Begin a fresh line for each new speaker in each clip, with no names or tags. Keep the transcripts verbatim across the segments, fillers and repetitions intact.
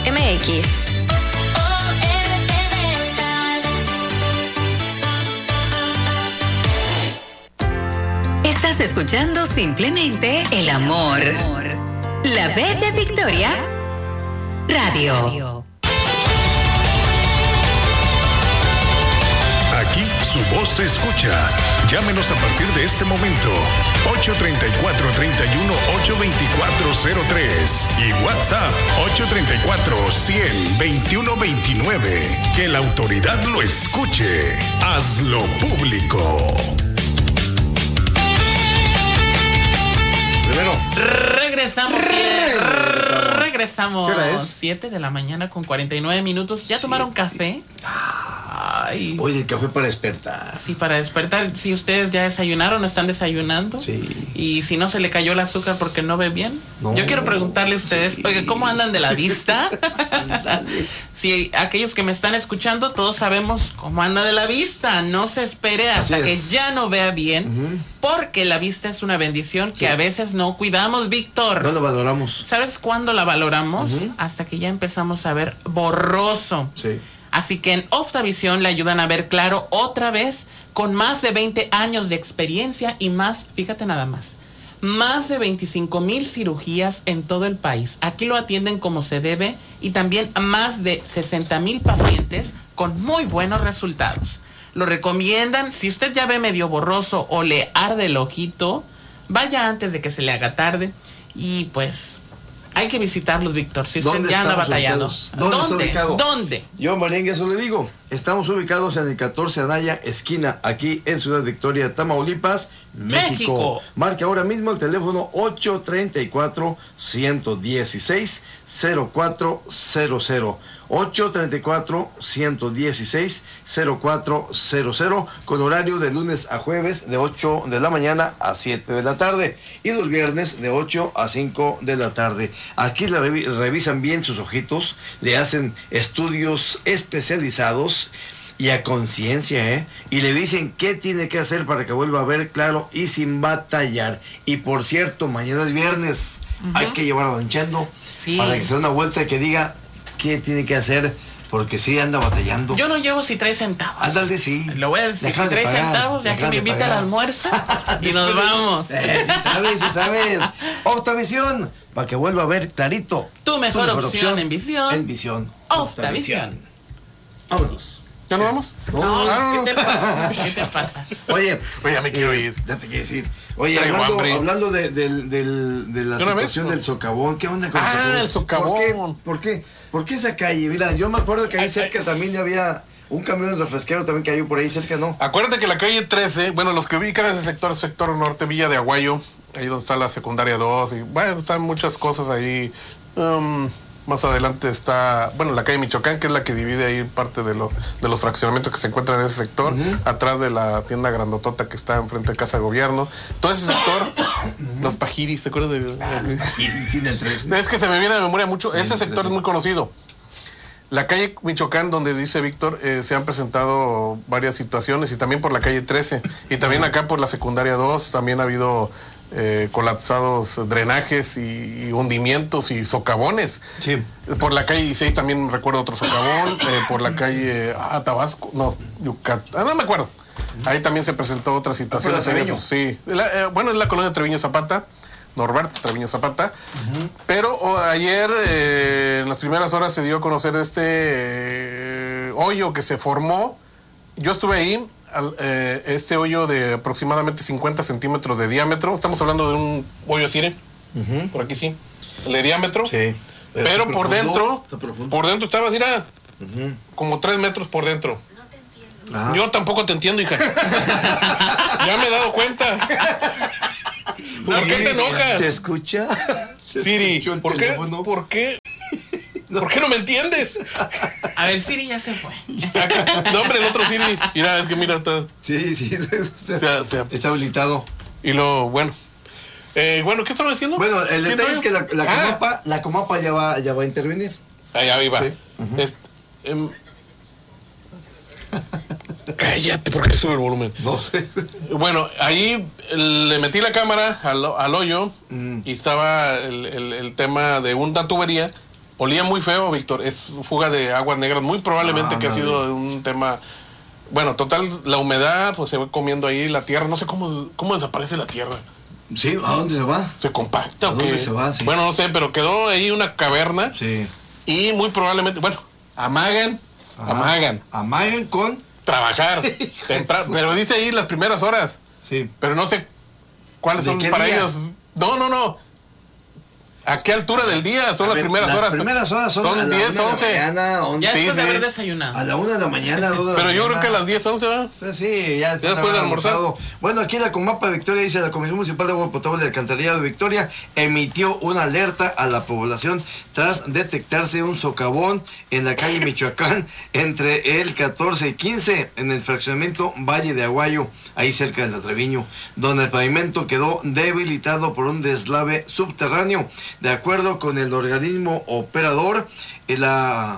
M X. Estás escuchando simplemente el amor. La B de Victoria Radio.
Aquí su voz se escucha. Llámenos a partir de este momento. ocho tres cuatro, tres uno, ocho dos cuatro cero tres y WhatsApp ocho tres cuatro, cien, veintiuno veintinueve. Que la autoridad lo escuche. Hazlo público.
Primero.
Regresamos. Regresamos. Regresamos.
¿Qué hora es?
siete de la mañana con cuarenta y nueve minutos. ¿Ya tomaron café? Ay.
Oye, el café para despertar.
Sí, para despertar. Si ustedes ya desayunaron, ¿están desayunando?
Sí.
Y si no se le cayó el azúcar porque no ve bien.
No.
Yo quiero preguntarle a ustedes,
Sí.
oye, ¿cómo andan de la vista? Si aquellos que me están escuchando, todos sabemos cómo anda de la vista. No se espere hasta
Así
que
es.
ya no vea bien,
Ujú.
porque la vista es una bendición que
Sí.
a veces no cuidamos, Víctor.
No lo valoramos.
¿Sabes cuándo la valoramos?
Ujú.
Hasta que ya empezamos a ver borroso.
Sí.
Así que en Optavisión le ayudan a ver claro otra vez, con más de veinte años de experiencia y más, fíjate nada más, más de veinticinco mil cirugías en todo el país. Aquí lo atienden como se debe y también a más de sesenta mil pacientes con muy buenos resultados. Lo recomiendan, si usted ya ve medio borroso o le arde el ojito, vaya antes de que se le haga tarde y pues hay que visitarlos, Víctor, si usted
¿Dónde
ya anda
estamos
batallando.
ubicados? ¿Dónde está
¿Dónde?
ubicado?
¿Dónde?
Yo, Marengue, eso le digo. Estamos ubicados en el catorce Anaya, esquina, aquí en Ciudad Victoria, Tamaulipas, México.
México.
Marque ahora mismo el teléfono ocho tres cuatro, uno uno seis, cero cuatro cero cero. ocho tres cuatro, uno uno seis, cero cuatro cero cero, con horario de lunes a jueves de ocho de la mañana a siete de la tarde y los viernes de ocho a cinco de la tarde. Aquí le revi- revisan bien sus ojitos, le hacen estudios especializados y a conciencia, ¿eh? Y le dicen qué tiene que hacer para que vuelva a ver claro y sin batallar. Y por cierto, mañana es viernes,
Ujú.
hay que llevar a Don Chendo
Sí.
para que se dé una vuelta y que diga qué tiene que hacer, porque sí anda batallando.
Yo no llevo si trae centavos.
Ándale, sí.
Lo voy a decir,
Dejan
si
de
trae
pagar,
centavos, ya que
dejan
me
de
invita
pagar.
al almuerzo y nos vamos.
Eh, sí sabes, sí sabes. Optavisión, para que vuelva a ver clarito.
Tu mejor opción en visión.
En visión.
Optavisión.
Vámonos.
¿Ya nos vamos?
No,
No,
no, no.
¿qué te pasa? ¿Qué te pasa?
Oye,
Oye, ya me quiero ir.
Ya te quieres ir. Oye,
Traigo
hablando,
hambre.
hablando de, del- del- de la
¿De una vez?
situación del socavón, ¿qué onda con
Ah, el socavón.
¿Por qué? ¿Por qué? ¿Por qué esa calle? Mira, yo me acuerdo que ahí
Ay,
cerca
ay.
también ya había un camión refresquero también que hay por ahí cerca, ¿no?
Acuérdate que la calle trece, bueno, los que ubican ese sector, sector norte, Villa de Aguayo, ahí donde está la secundaria dos, y bueno, están muchas cosas ahí. Um, más adelante está, bueno, la calle Michoacán, que es la que divide ahí parte de, lo, de los fraccionamientos que se encuentran en ese sector,
Ujú.
atrás de la tienda grandotota que está enfrente de Casa de Gobierno. Todo ese sector, los pajiris, ¿te acuerdas de...?
Sí, en el tres.
Es que se me viene a la memoria mucho. Ese
Sí,
sector
sí.
es muy conocido. La calle Michoacán, donde dice Víctor, eh, se han presentado varias situaciones, y también por la calle trece, y también acá por la secundaria dos, también ha habido eh, colapsados drenajes y, y hundimientos y socavones.
Sí.
Por la calle dieciséis también recuerdo otro socavón, eh, por la calle ah, Tabasco, no, Yucatán, ah, no me acuerdo. Ahí también se presentó otra situación.
Ah, por la Treviño.
Sí, La, eh, bueno, es la colonia Treviño Zapata, Norberto Treviño Zapata.
Ujú.
Pero oh, ayer, eh, en las primeras horas, se dio a conocer este eh, hoyo que se formó. Yo estuve ahí, al, eh, este hoyo de aproximadamente cincuenta centímetros de diámetro. Estamos hablando de un hoyo cire,
Ujú.
por aquí sí, el de diámetro.
Sí.
Pero
está
por
profundo,
dentro,
está profundo.
por dentro estaba, mira,
Ujú.
como tres metros por dentro.
Ah.
Yo tampoco te entiendo, hija. Ya me he dado cuenta. ¿Por qué te
¿Te
enojas?
escucha? ¿Te
Siri,
escuchó el
¿por qué?
teléfono?
¿Por qué? ¿Por qué no me entiendes?
A ver, Siri ya se fue.
No, hombre, el otro Siri. Mira, es que mira, está,
Sí, sí, está,
sea, sea.
está habilitado.
y lo, bueno. Eh, bueno, ¿qué estaba diciendo?
Bueno, el
¿Quién
detalle
no?
es que la, la,
Ah,
Comapa, la Comapa ya va, ya va a intervenir.
Allá iba.
Sí. Ujú.
Este, em, cállate, porque sube el volumen.
No sé.
Bueno, ahí le metí la cámara al, al hoyo
Mm.
y estaba el, el, el tema de una tubería olía muy feo, Víctor. Es fuga de aguas negras, muy probablemente
Ah,
que ha
madre.
sido un tema. Bueno, total, la humedad, pues se va comiendo ahí la tierra. No sé cómo, cómo desaparece la tierra.
Sí, ¿a dónde se va?
¿Se compacta
¿A
o
dónde
qué?
se va? Sí.
Bueno, no sé, pero quedó ahí una caverna
Sí.
y muy probablemente, bueno, amagan,
Ajá.
amagan,
Amagan con...
trabajar, temprano, pero dice ahí las primeras horas,
Sí.
pero no sé cuáles
¿De
son
qué
para
día?
ellos. No, no, no. ¿A qué altura del día son
A
las
ver,
primeras
las
horas?
primeras horas son, a la
diez,
una de la
once.
mañana, once.
Ya
Sí,
después de
sí.
haber desayunado.
A la una de la mañana, dos de la
Pero yo
mañana.
creo que a las diez, once, ¿verdad?
Pues sí, ya,
Ya después de almorzar.
Bueno, aquí la Comapa de Victoria dice: la Comisión Municipal de Agua Potable y Alcantarillado de Victoria emitió una alerta a la población tras detectarse un socavón en la calle Michoacán entre el catorce y quince en el fraccionamiento Valle de Aguayo, ahí cerca de la Treviño, donde el pavimento quedó debilitado por un deslave subterráneo. De acuerdo con el organismo operador, eh, la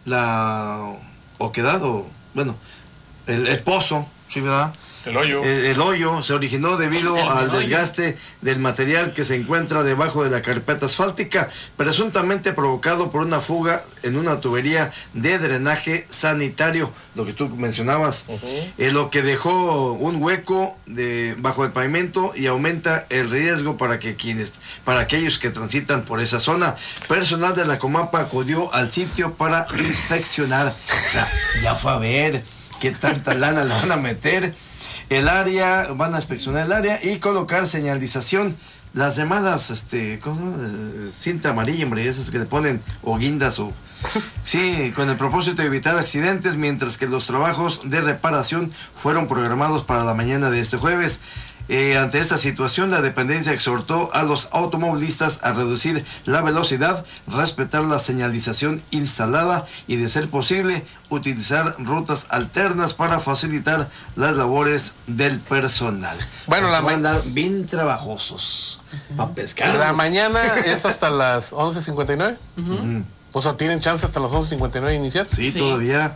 la oquedad o bueno el, el pozo, ¿sí, verdad?
El hoyo.
El, el hoyo se originó debido
El
al
hoyo.
desgaste del material que se encuentra debajo de la carpeta asfáltica, presuntamente provocado por una fuga en una tubería de drenaje sanitario, lo que tú mencionabas,
Ujú.
eh, lo que dejó un hueco de, bajo el pavimento y aumenta el riesgo para que quienes, para aquellos que transitan por esa zona. Personal de la Comapa acudió al sitio para inspeccionar. O sea, ya fue a ver qué tanta lana le van a meter. El área, van a inspeccionar el área y colocar señalización. Las llamadas, este, ¿cómo? Eh, cinta amarilla, hombre, esas que le ponen o guindas o... Sí, con el propósito de evitar accidentes, mientras que los trabajos de reparación fueron programados para la mañana de este jueves. Eh, ante esta situación, la dependencia exhortó a los automovilistas a reducir la velocidad, respetar la señalización instalada y, de ser posible, utilizar rutas alternas para facilitar las labores del personal.
Bueno, la
van a
ma-
andar bien trabajosos para pescar.
La mañana es hasta las once cincuenta y nueve.
Ujú.
Ujú.
O sea, ¿tienen chance hasta las once cincuenta y nueve de iniciar?
Sí,
Sí.
todavía.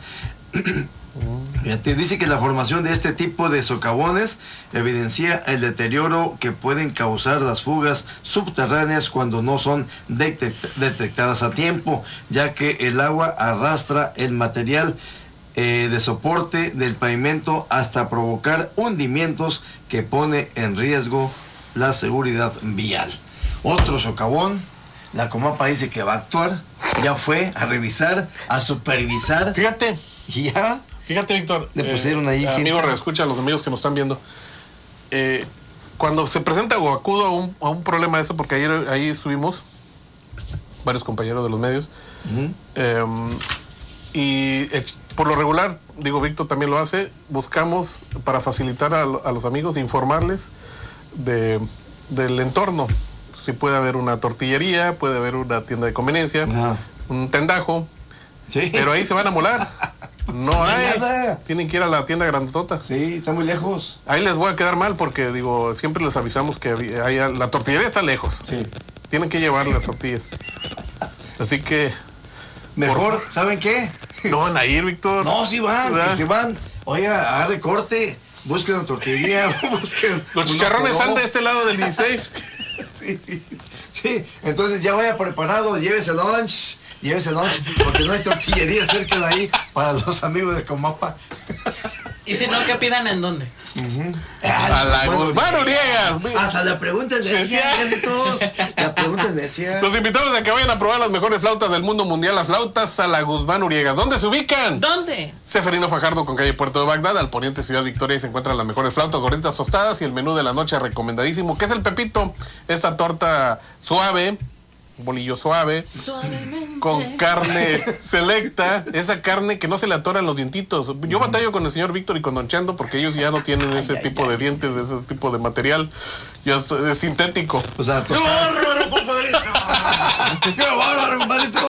Fíjate, dice que la formación de este tipo de socavones evidencia el deterioro que pueden causar las fugas subterráneas cuando no son detect- detectadas a tiempo, ya que el agua arrastra el material eh, de soporte del pavimento hasta provocar hundimientos que pone en riesgo la seguridad vial. Otro socavón, la Comapa dice que va a actuar, ya fue a revisar, a supervisar,
Fíjate,
y ya.
fíjate, Víctor.
Le pusieron ahí
Amigo,
cinta.
reescucha a los amigos que nos están viendo. Eh, cuando se presenta o acudo a un, a un problema de eso, porque ayer ahí estuvimos, varios compañeros de los medios,
Ujú.
eh, y eh, por lo regular, digo, Víctor también lo hace, buscamos para facilitar a, a los amigos, informarles de, del entorno. Si puede haber una tortillería, puede haber una tienda de conveniencia,
Ajá.
un tendajo,
Sí.
pero ahí se van a molar. No
No hay
hay.
nada.
Tienen que ir a la tienda grandotota.
Sí, está muy lejos.
Ahí les voy a quedar mal porque, digo, siempre les avisamos que había- hay- la tortillería está lejos.
Sí.
Tienen que llevar las tortillas. Así que
Mejor,
Por-
¿saben qué?
no van a ir, Víctor.
No, si van,
¿Verdad?
que si van. Oiga, agarre corte, busquen una tortillería, busquen.
Los
un
chicharrones
hot dog.
están de este lado del dieciséis.
Sí, sí. Sí, entonces ya vaya preparado, llévese lunch, llévese lunch, porque no hay tortillería cerca de ahí para los amigos de Comapa.
Y si no, ¿qué pidan en dónde?
Ujú.
A la Guzmán Uriega.
Hasta la pregunta es necia, Carlitos. La pregunta es necia.
Los invitamos a que vayan a probar las mejores flautas del mundo mundial, las flautas a la Guzmán Uriega. ¿Dónde se ubican?
¿Dónde?
Seferino Fajardo con calle Puerto de Bagdad, al poniente Ciudad Victoria, y se encuentran las mejores flautas, gorditas tostadas y el menú de la noche recomendadísimo, que es el Pepito, esta torta suave, un bolillo suave,
Suavemente.
con carne selecta, esa carne que no se le atoran los dientitos. Yo batallo con el señor Víctor y con Don Chando porque ellos ya no tienen ese tipo de dientes, ese tipo de material, ya es, es sintético.
O sea,
¡Qué bárbaro, compadrito!
¡Qué bárbaro, compadrito!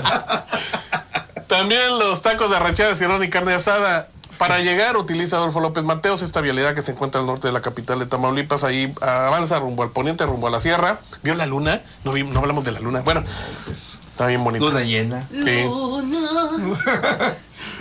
También los tacos de arrachera, cirrón y carne asada. Para llegar, utiliza Adolfo López Mateos, esta vialidad que se encuentra al norte de la capital de Tamaulipas. Ahí avanza rumbo al poniente, rumbo a la sierra. ¿Vio la luna? No, vi, no hablamos de la luna. Bueno, está bien bonito.
Luna llena.
Sí.
Luna,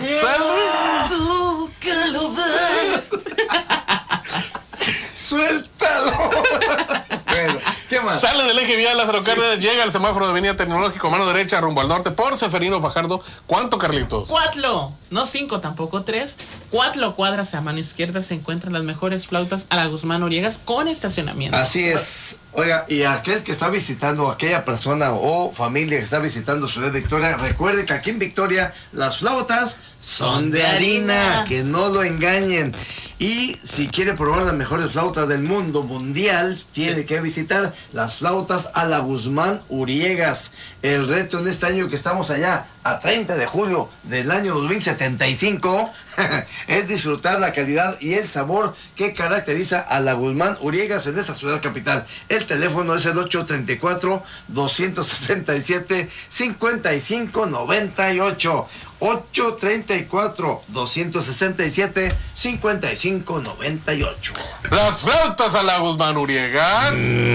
tú que lo ves.
¡Suéltalo! Bueno, ¿qué más?
Sale del eje vial Lázaro Cárdenas, llega al semáforo de Avenida Tecnológico, mano derecha, rumbo al norte, por Seferino Fajardo. ¿Cuánto, Carlitos?
Cuatro, no cinco, tampoco tres. Cuatro cuadras a mano izquierda se encuentran las mejores flautas a la Guzmán Uriegas con estacionamiento.
Así es. Oiga, y aquel que está visitando, aquella persona o familia que está visitando Ciudad Victoria, recuerde que aquí en Victoria las flautas son de harina, que no lo engañen. Y si quiere probar las mejores flautas del mundo mundial, tiene que visitar las flautas a la Guzmán Uriegas. El reto en este año que estamos allá, a treinta de julio del año dos mil setenta y cinco, es disfrutar la calidad y el sabor que caracteriza a la Guzmán Uriegas en esta ciudad capital. El teléfono es el ocho tres cuatro, dos seis siete, cinco cinco nueve ocho. ocho tres cuatro, dos seis siete, cinco cinco nueve ocho.
Las flautas a la Guzmán Uriegas.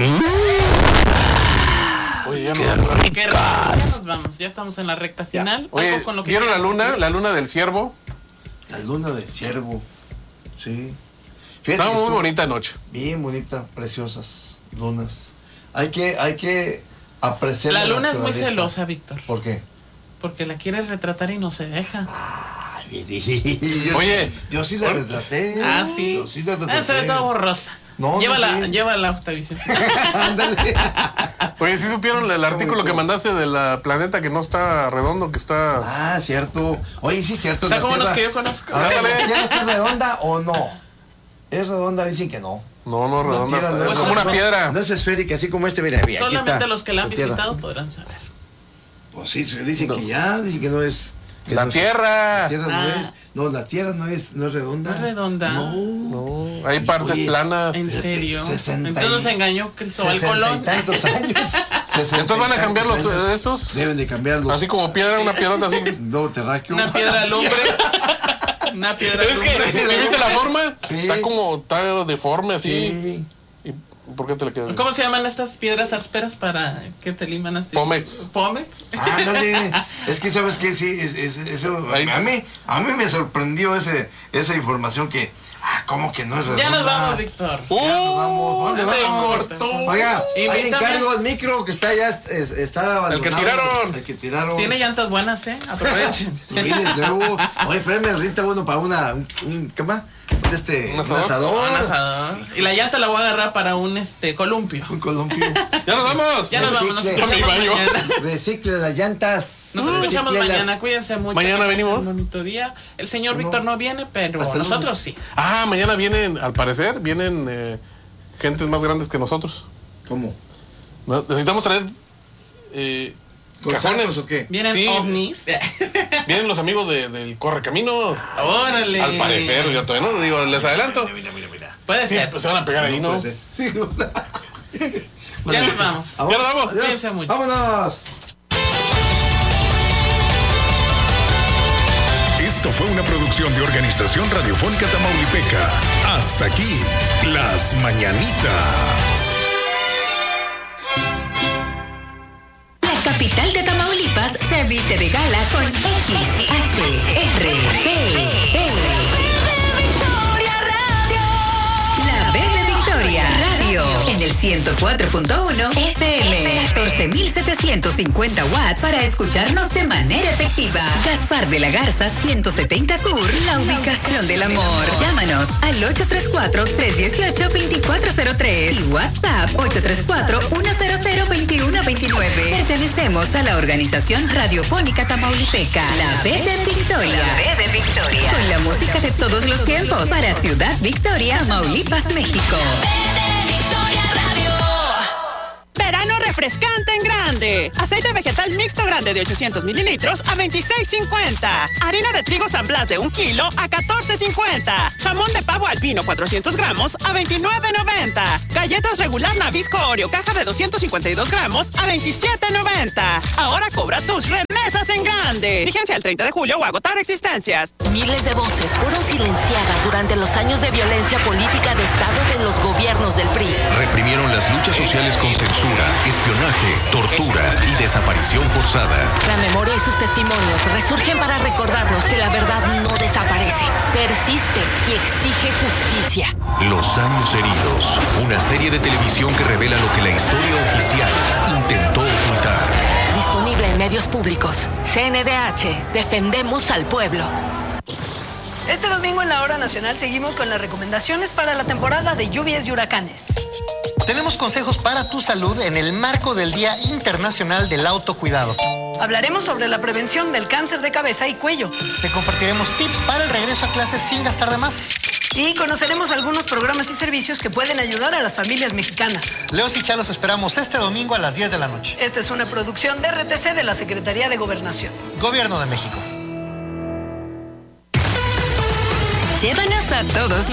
Oye, ya, no,
Qué rico. Ya nos vamos, ya estamos en la recta final.
Oye,
Algo con lo que
¿vieron la
quieran
luna?
decir.
La luna del ciervo.
La luna del ciervo. Sí. Fíjate
Estaba
que
muy
estuvo
bonita noche.
bien bonita, preciosas lunas. Hay que, hay que apreciar
La luna es muy
naturaleza.
celosa, Víctor,
¿Por qué?
porque la quieres retratar y no se deja.
Yo
Oye,
sí, yo sí la retraté.
Ah, sí.
Yo sí la retraté.
Ah, se ve toda borrosa.
No,
llévala,
no, sí.
llévala, Octavisión.
Ándale.
Oye, ¿sí supieron el
Está
artículo
bonito.
que mandaste de la planeta que no está redondo, que está...
Ah, cierto. Oye, sí, cierto.
Está
la
como los
Tierra-
que yo conozco.
A ver, ¿la
Ándale.
Tierra está redonda o no? ¿Es redonda? Dicen que no.
No, no,
La
redonda.
Tierra no
es
es-
como una
no,
piedra.
No es esférica, así como este, mira, mira, aquí
Solamente
está,
los que la han
la Tierra.
visitado podrán saber.
Pues sí, dicen
No.
que ya, dicen que no es. que
La
no es-
tierra.
La Tierra no
Ah.
es. No, la Tierra no es, no es redonda.
¿No es redonda?
No.
No, hay partes
Oye,
planas.
¿En serio?
sesenta y-
Entonces nos engañó Cristóbal
sesenta y
Colón.
tantos años. sesenta y
Entonces van a cambiar los
tantos años.
estos.
Deben de cambiarlos.
Así como piedra, una piedrota así.
Nuevo terráqueo.
Una piedra lumbre. Una piedra
Es que,
lumbre.
¿me viste la forma?
Sí.
Está como, está deforme así.
Sí.
¿Y por qué te le queda?
¿Cómo se llaman estas piedras ásperas para que te liman así?
Pómex.
¿Pómex?
Ándale, es que sabes que sí, es, es- eso,
Ahí-
a mí, a mí me sorprendió ese, esa información que, ah, ¿cómo que no es redonda?
Ya nos vamos, Víctor.
¡Uh!
Ya nos vamos. ¿Dónde
te
vamos?
cortó.
Oiga, ahí
Invítame.
encargo el micro que está ya, es- está abandonado.
El que tiraron.
El que tiraron.
Tiene llantas buenas, ¿eh? Aprovechen.
Rines nuevo. Oye, espérame, renta bueno para una, un, un ¿qué más? Un este,
¿Un
un
asador?
asador.
Un asador. Y la llanta la voy a agarrar para un este columpio.
Un columpio.
¡Ya nos vamos!
Ya nos vamos, nos
Recicle.
escuchamos
A mi baño.
mañana.
Recicle las llantas.
Nos escuchamos
Recíclelas.
mañana, cuídense mucho.
Mañana
que pasen
venimos.
Un bonito día. El señor
No.
Víctor no viene, pero
Hasta el
nosotros
lunes.
sí.
Ah, mañana vienen, al parecer, vienen eh, gentes más grandes que nosotros.
¿Cómo?
No, necesitamos traer eh,
¿Con
cajones.
sacos o qué?
Vienen
Sí.
ovnis.
Vienen los amigos de, del Correcamino.
Órale.
Al parecer, yo todavía no digo, les adelanto.
Mira, mira, mira.
Puede
Sí,
ser.
pues se van a pegar ahí, ¿no?
puede ser. Sí, no.
Ya nos vamos.
Ya nos vamos.
Adiós.
Cuídense mucho.
Vámonos.
Esto fue una producción de Organización Radiofónica Tamaulipeca. Hasta aquí, Las Mañanitas.
La capital de Tamaulipas se viste de gala con X H R P P. La B de Victoria Radio en el ciento cuatro punto uno F M, catorce mil setecientos cincuenta watts para escucharnos de manera efectiva. Gaspar de la Garza ciento setenta Sur, la ubicación del amor. Llámanos al ocho tres cuatro, tres uno ocho, dos cuatro cero tres y WhatsApp ocho tres cuatro, uno cero cero, dos uno dos nueve. Pertenecemos a la Organización Radiofónica Tamaulipeca, la B de Victoria. La B de Victoria. Con la música de todos los tiempos para Ciudad Victoria, Tamaulipas, México.
Verano refrescante en grande. Aceite vegetal mixto grande de ochocientos mililitros a veintiséis cincuenta. Harina de trigo San Blas de un kilo a catorce cincuenta. Jamón de pavo alpino cuatrocientos gramos a veintinueve noventa. Galletas regular Nabisco Oreo caja de doscientos cincuenta y dos gramos a veintisiete noventa. Ahora cobra tus remesas en grande. grande. Vigencia el treinta de julio o agotar existencias.
Miles de voces fueron silenciadas durante los años de violencia política de Estado de los gobiernos del P R I.
Reprimieron las luchas sociales con censura, espionaje, tortura y desaparición forzada.
La memoria y sus testimonios resurgen para recordarnos que la verdad no desaparece, persiste y exige justicia.
Los años heridos, una serie de televisión que revela lo que la historia oficial intentó ocultar.
Disponible en medios públicos. C N D H, defendemos al pueblo.
Este domingo en la Hora Nacional seguimos con las recomendaciones para la temporada de lluvias y huracanes.
Tenemos consejos para tu salud en el marco del Día Internacional del Autocuidado.
Hablaremos sobre la prevención del cáncer de cabeza y cuello.
Te compartiremos tips para el regreso a clases sin gastar de más.
Y conoceremos algunos programas y servicios que pueden ayudar a las familias mexicanas.
Leos y Chalos esperamos este domingo a las diez de la noche.
Esta es una producción de R T C de la Secretaría de Gobernación.
Gobierno de México.
Llévanos a todos